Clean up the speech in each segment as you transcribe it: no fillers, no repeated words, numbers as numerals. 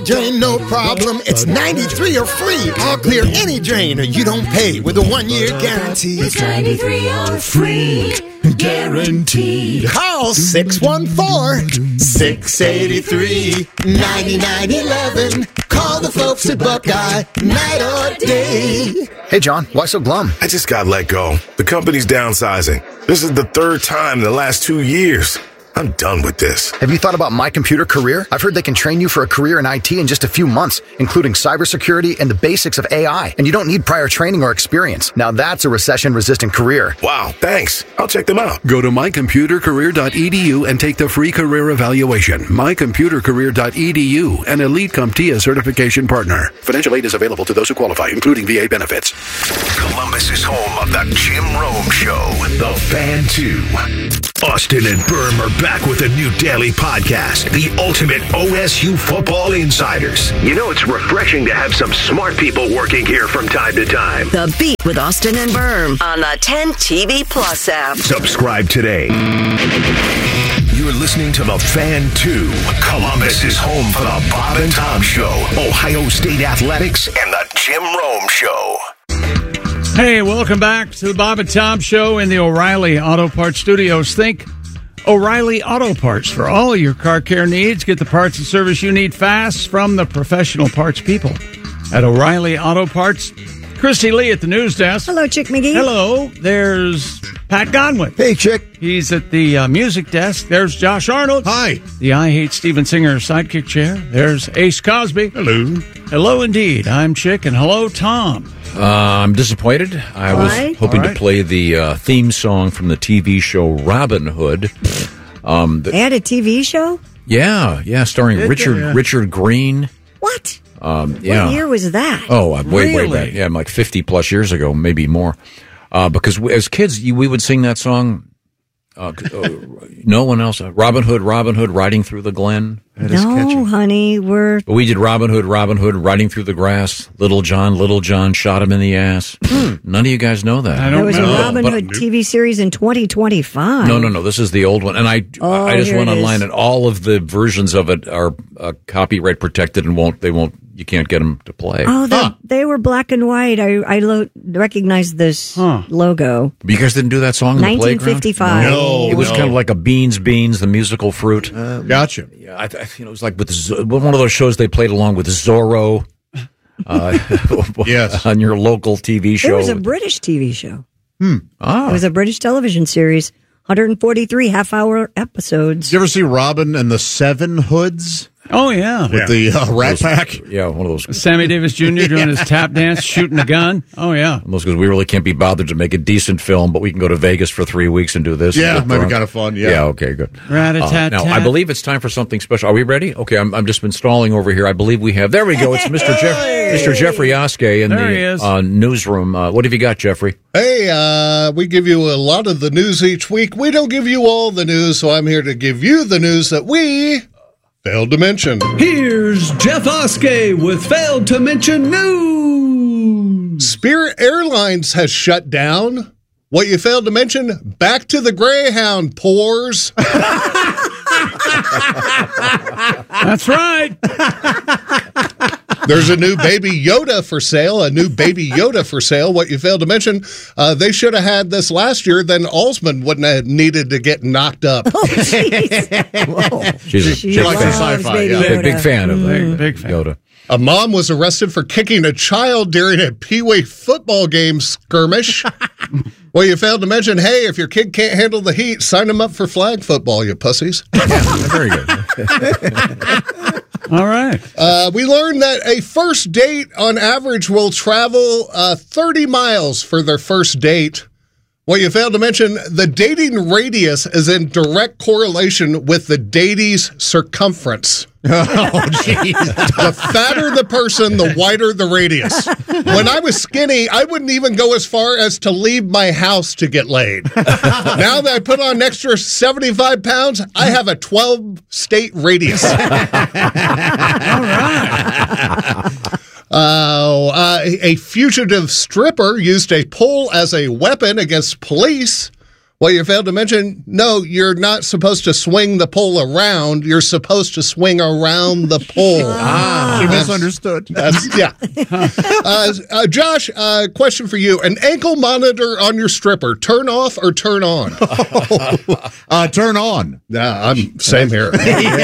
Drain no problem, it's 93 or free. I'll clear any drain or you don't pay with a 1-year guarantee. It's 93 or free, guaranteed. Call 614-683-9911. Call the folks at Buckeye, night or day. Hey, John, why so glum? I just got let go. The company's downsizing. This is the third time in the last 2 years. I'm done with this. Have you thought about My Computer Career? I've heard they can train you for a career in IT in just a few months, including cybersecurity and the basics of AI. And you don't need prior training or experience. Now that's a recession-resistant career. Wow, thanks. I'll check them out. Go to mycomputercareer.edu and take the free career evaluation. mycomputercareer.edu, an Elite CompTIA certification partner. Financial aid is available to those who qualify, including VA benefits. Columbus is home of the Jim Rome Show, The Fan 2. Austin and Berm are back with a new daily podcast, the ultimate OSU football insiders. You know, it's refreshing to have some smart people working here from time to time. The Beat with Austin and Berm on the 10 TV Plus app. Subscribe today. You're listening to The Fan 2. Columbus is home for the Bob and Tom Show, Ohio State Athletics, and the Jim Rome Show. Hey, welcome back to the Bob and Tom Show in the O'Reilly Auto Parts Studios. Think O'Reilly Auto Parts for all your car care needs. Get the parts and service you need fast from the professional parts people at O'Reilly Auto Parts. Christy Lee at the news desk. Hello, Chick McGee. Hello. There's Pat Godwin. Hey, Chick. He's at the music desk. There's Josh Arnold. Hi. The I Hate Steven Singer sidekick chair. There's Ace Cosby. Hello. Hello, indeed. I'm Chick, and hello, Tom. I'm disappointed. I was hoping to play the theme song from the TV show Robin Hood. They had a TV show? Yeah, starring Richard Green. What? Yeah. What year was that? Oh, way back. Yeah, like 50 plus years ago, maybe more. Because as kids, we would sing that song. No one else. Robin Hood, riding through the glen. No, honey, But we did Robin Hood, riding through the grass. Little John shot him in the ass. None of you guys know that. There was a Robin Hood TV series in 2025. No. This is the old one. And I just went online, and all of the versions of it are copyright protected and you can't get them to play. Oh, they were black and white. I recognized this logo. But you guys didn't do that song in the playground? 1955. No, it was kind of like a Beans, the musical fruit. Gotcha. Yeah, it was like with one of those shows they played along with Zorro. Yes, on your local TV show. There was a British TV show. It was a British television series. 143 half-hour episodes. Did you ever see Robin and the Seven Hoods? Oh, yeah. With the Rat Pack? Yeah, one of those. Sammy Davis Jr. doing his tap dance, shooting a gun. Oh, yeah. Those because we really can't be bothered to make a decent film, but we can go to Vegas for 3 weeks and do this. Yeah, might be kind of fun. Yeah, okay, good. Rat-a-tat-tat. Now, I believe it's time for something special. Are we ready? Okay, I'm just been stalling over here. I believe we have. There we go. It's Mr. Jeffrey Oskey in the newsroom. What have you got, Jeffrey? Hey, we give you a lot of the news each week. We don't give you all the news, so I'm here to give you the news that we failed to mention. Here's Jeff Oskey with Failed to Mention News. Spirit Airlines has shut down. What you failed to mention, back to the Greyhound, pores. That's right. There's a new Baby Yoda for sale, What you failed to mention, they should have had this last year, then Alsman wouldn't have needed to get knocked up. Oh, jeez. She likes the sci-fi. Big fan of Yoda. A mom was arrested for kicking a child during a Pee-wee football game skirmish. Well, you failed to mention, hey, if your kid can't handle the heat, sign him up for flag football, you pussies. Very good. All right. We learned that a first date, on average, will travel 30 miles for their first date. Well, you failed to mention, the dating radius is in direct correlation with the datie's circumference. Oh, jeez. The fatter the person, the wider the radius. When I was skinny, I wouldn't even go as far as to leave my house to get laid. Now that I put on an extra 75 pounds, I have a 12-state radius. All right. A fugitive stripper used a pole as a weapon against police. What you failed to mention, no, you're not supposed to swing the pole around. You're supposed to swing around the pole. You misunderstood. Yeah. Josh, question for you. An ankle monitor on your stripper, turn off or turn on? Turn on. Yeah, I'm same here.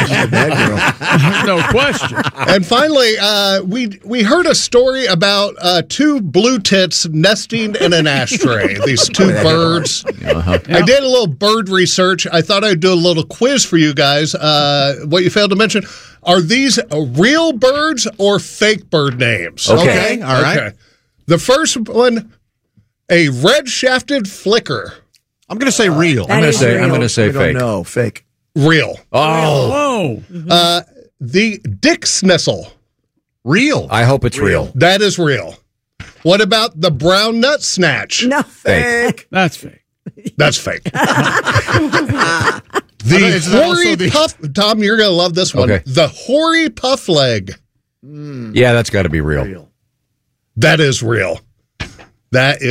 No question. And finally, we heard a story about two blue tits nesting in an ashtray. These two birds. I did a little bird research. I thought I'd do a little quiz for you guys. What you failed to mention, are these real birds or fake bird names? Okay. All right. Okay. The first one, a red-shafted flicker. I'm going to say real. I'm going to say fake. No, fake. Real. Oh. Whoa. The dick snistle. Real. I hope it's real. That is real. What about the brown nut snatch? No. Fake. That's fake. That's fake. The hoary puff. Tom, you're going to love this one. Okay. The hoary puff leg. Yeah, that's got to be real. That is real. That is